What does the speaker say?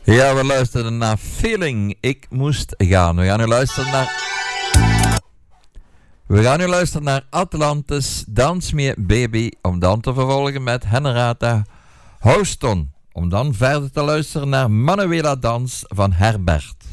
Ja, we luisteren naar Feeling. Ik moest gaan. We gaan nu luisteren naar Atlantis. Dans me baby. Om dan te vervolgen met Henrietta Houston. Om dan verder te luisteren naar Manuela Dans van Herbert.